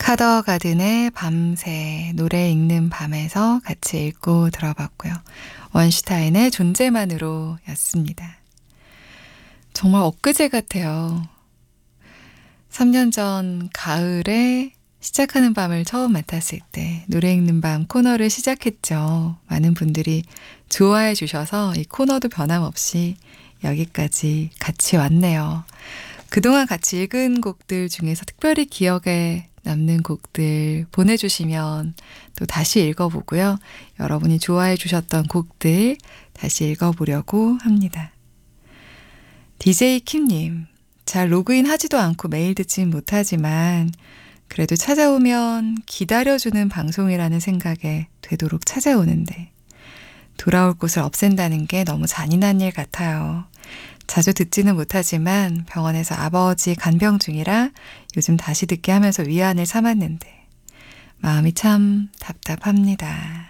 카더가든의 밤새, 노래 읽는 밤에서 같이 읽고 들어봤고요. 원슈타인의 존재만으로 였습니다. 정말 엊그제 같아요. 3년 전 가을에 시작하는 밤을 처음 맡았을 때 노래 읽는 밤 코너를 시작했죠. 많은 분들이 좋아해 주셔서 이 코너도 변함없이 여기까지 같이 왔네요. 그동안 같이 읽은 곡들 중에서 특별히 기억에 남는 곡들 보내주시면 또 다시 읽어보고요. 여러분이 좋아해 주셨던 곡들 다시 읽어보려고 합니다. DJ 킴님, 잘 로그인 하지도 않고 매일 듣진 못하지만 그래도 찾아오면 기다려주는 방송이라는 생각에 되도록 찾아오는데 돌아올 곳을 없앤다는 게 너무 잔인한 일 같아요. 자주 듣지는 못하지만 병원에서 아버지 간병 중이라 요즘 다시 듣게 하면서 위안을 삼았는데 마음이 참 답답합니다.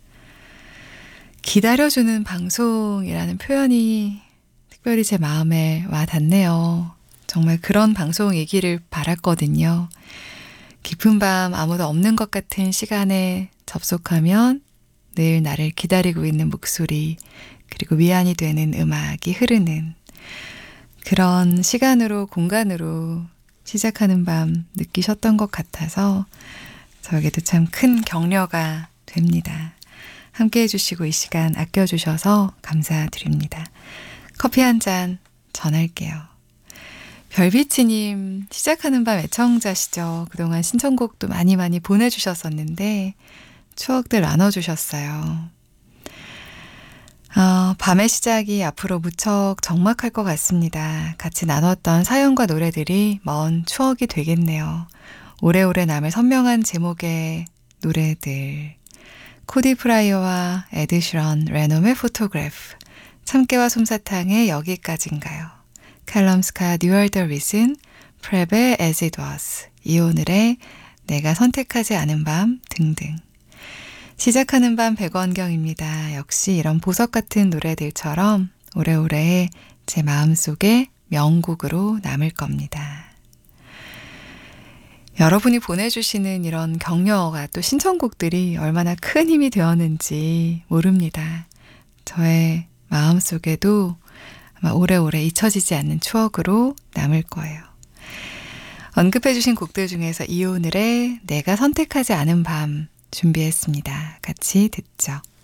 기다려주는 방송이라는 표현이 특별히 제 마음에 와 닿네요. 정말 그런 방송이기를 바랐거든요. 깊은 밤 아무도 없는 것 같은 시간에 접속하면 늘 나를 기다리고 있는 목소리 그리고 위안이 되는 음악이 흐르는 그런 시간으로 공간으로 시작하는 밤 느끼셨던 것 같아서 저에게도 참 큰 격려가 됩니다. 함께 해주시고 이 시간 아껴주셔서 감사드립니다. 커피 한 잔 전할게요. 별비치님 시작하는 밤 애청자시죠. 그동안 신청곡도 많이 보내주셨었는데 추억들 나눠주셨어요. 밤의 시작이 앞으로 무척 적막할 것 같습니다. 같이 나눴던 사연과 노래들이 먼 추억이 되겠네요. 오래오래 남을 선명한 제목의 노래들. 코디 프라이어와 에드 시런, 레놈의 포토그래프, 참깨와 솜사탕의 여기까지인가요? 칼럼 스캇, You Are The Reason, 프랩의 As It Was, 이오늘의 내가 선택하지 않은 밤 등등. 시작하는 밤 백원경입니다. 역시 이런 보석 같은 노래들처럼 오래오래 제 마음속에 명곡으로 남을 겁니다. 여러분이 보내주시는 이런 격려가 또 신청곡들이 얼마나 큰 힘이 되었는지 모릅니다. 저의 마음속에도 아마 오래오래 잊혀지지 않는 추억으로 남을 거예요. 언급해주신 곡들 중에서 이오늘의 내가 선택하지 않은 밤 준비했습니다. 같이 듣죠.